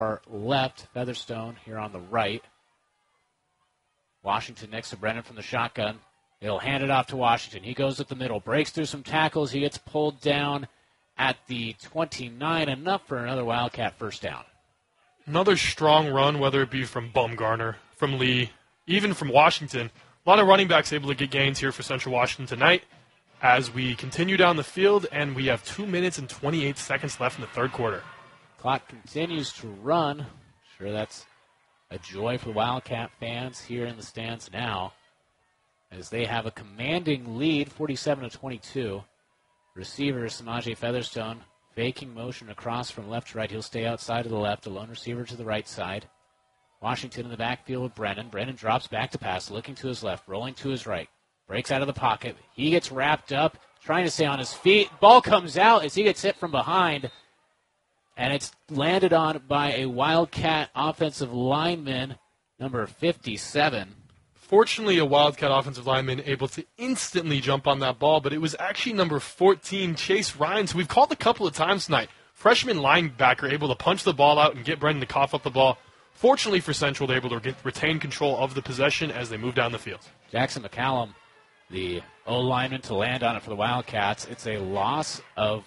Our left, Featherstone here on the right. Washington next to Brennan from the shotgun. He'll hand it off to Washington. He goes up the middle, breaks through some tackles. He gets pulled down at the 29, enough for another Wildcat first down. Another strong run, whether it be from Bumgarner, from Lee, even from Washington. A lot of running backs able to get gains here for Central Washington tonight as we continue down the field, and we have 2 minutes and 28 seconds left in the third quarter. Clock continues to run. Sure, that's a joy for the Wildcat fans here in the stands now, as they have a commanding lead, 47-22. Receiver Samaje Featherstone faking motion across from left to right. He'll stay outside to the left, a lone receiver to the right side. Washington in the backfield with Brennan. Brennan drops back to pass, looking to his left, rolling to his right. Breaks out of the pocket. He gets wrapped up, trying to stay on his feet. Ball comes out as he gets hit from behind, and it's landed on by a Wildcat offensive lineman, number 57. Fortunately, a Wildcat offensive lineman able to instantly jump on that ball, but it was actually number 14, Chase Rhines, who we've called a couple of times tonight. Freshman linebacker able to punch the ball out and get Brennan to cough up the ball. Fortunately for Central, they're able to retain control of the possession as they move down the field. Jackson McCallum, the O-lineman, to land on it for the Wildcats. It's a loss of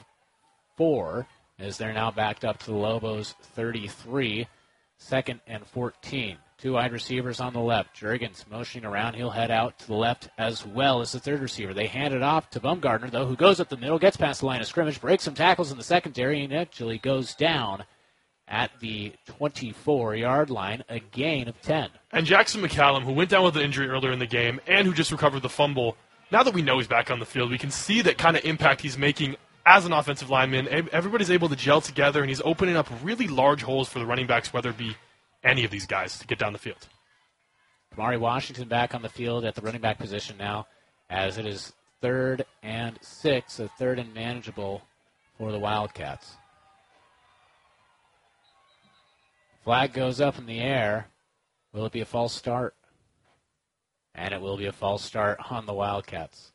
4, as they're now backed up to the Lobos 33, 2nd and 14. 2 wide receivers on the left. Juergens motioning around. He'll head out to the left as well as the third receiver. They hand it off to Bumgarner, though, who goes up the middle, gets past the line of scrimmage, breaks some tackles in the secondary, and actually goes down at the 24-yard line, a gain of 10. And Jackson McCallum, who went down with an injury earlier in the game and who just recovered the fumble, now that we know he's back on the field, we can see that kind of impact he's making as an offensive lineman. Everybody's able to gel together, and he's opening up really large holes for the running backs, whether it be any of these guys, to get down the field. Kamari Washington back on the field at the running back position now, as it is 3rd and 6, so 3rd and manageable for the Wildcats. Flag goes up in the air. Will it be a false start? And it will be a false start on the Wildcats.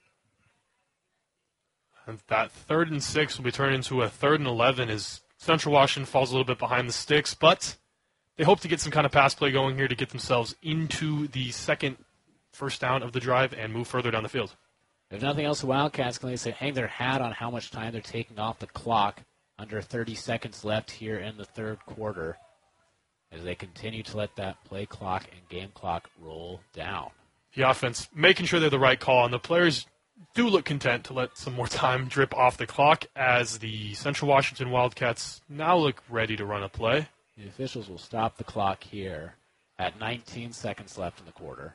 And that 3rd and 6 will be turned into a 3rd and 11 as Central Washington falls a little bit behind the sticks, but they hope to get some kind of pass play going here to get themselves into the second first down of the drive and move further down the field. If nothing else, the Wildcats can hang their hat on how much time they're taking off the clock. Under 30 seconds left here in the third quarter, as they continue to let that play clock and game clock roll down. The offense making sure they're the right call, and the players do look content to let some more time drip off the clock as the Central Washington Wildcats now look ready to run a play. The officials will stop the clock here at 19 seconds left in the quarter.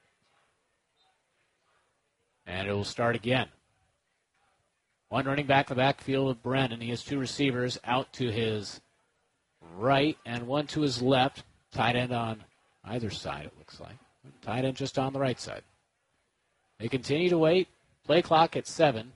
And it will start again. One running back in the backfield of Brennan. He has 2 receivers out to his right and one to his left. Tight end on either side, it looks like. Tight end just on the right side. They continue to wait. Play clock at 7.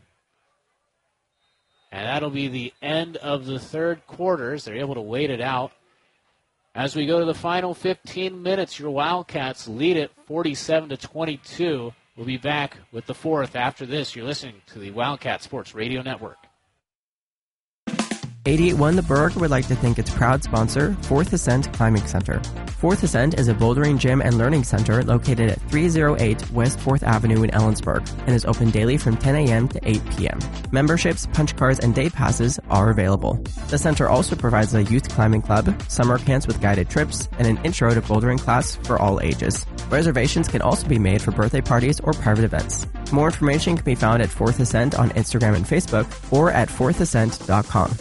And that'll be the end of the third quarter as they're able to wait it out. As we go to the final 15 minutes, your Wildcats lead it 47-22. We'll be back with the fourth after this. You're listening to the Wildcat Sports Radio Network. 88.1 The Berg would like to thank its proud sponsor, Fourth Ascent Climbing Center. Fourth Ascent is a bouldering gym and learning center located at 308 West 4th Avenue in Ellensburg and is open daily from 10 a.m. to 8 p.m. Memberships, punch cards, and day passes are available. The center also provides a youth climbing club, summer camps with guided trips, and an intro to bouldering class for all ages. Reservations can also be made for birthday parties or private events. More information can be found at Fourth Ascent on Instagram and Facebook or at fourthascent.com.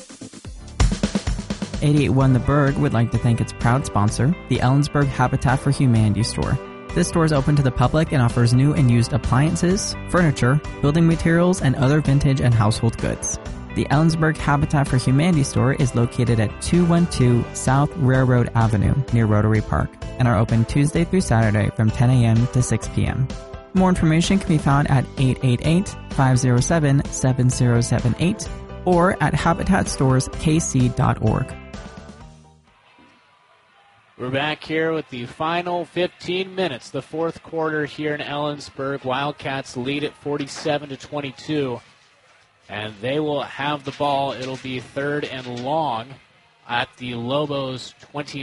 88.1 The Berg would like to thank its proud sponsor, the Ellensburg Habitat for Humanity store. This store is open to the public and offers new and used appliances, furniture, building materials, and other vintage and household goods. The Ellensburg Habitat for Humanity store is located at 212 South Railroad Avenue near Rotary Park and are open Tuesday through Saturday from 10 a.m. to 6 p.m. More information can be found at 888-507-7078 or at habitatstorekc.org. We're back here with the final 15 minutes, the fourth quarter here in Ellensburg. Wildcats lead it 47-22, and they will have the ball. It'll be 3rd and long at the Lobos 20